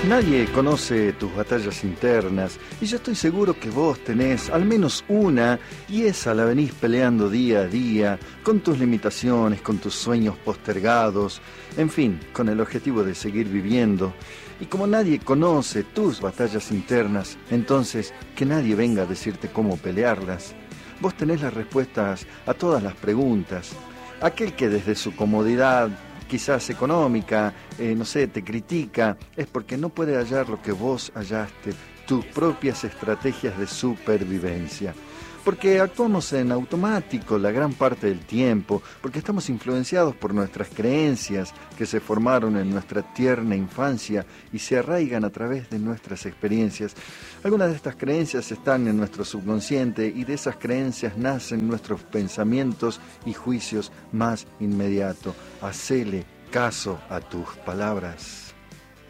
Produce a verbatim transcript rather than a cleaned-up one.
Nadie conoce tus batallas internas y yo estoy seguro que vos tenés al menos una y esa la venís peleando día a día con tus limitaciones, con tus sueños postergados, en fin, con el objetivo de seguir viviendo. Y como nadie conoce tus batallas internas, entonces que nadie venga a decirte cómo pelearlas. Vos tenés las respuestas a todas las preguntas. Aquel que desde su comodidad quizás económica, eh, no sé, te critica, es porque no puede hallar lo que vos hallaste, tus propias estrategias de supervivencia. Porque actuamos en automático la gran parte del tiempo, porque estamos influenciados por nuestras creencias que se formaron en nuestra tierna infancia y se arraigan a través de nuestras experiencias. Algunas de estas creencias están en nuestro subconsciente y de esas creencias nacen nuestros pensamientos y juicios más inmediatos. Hacele caso a tus palabras.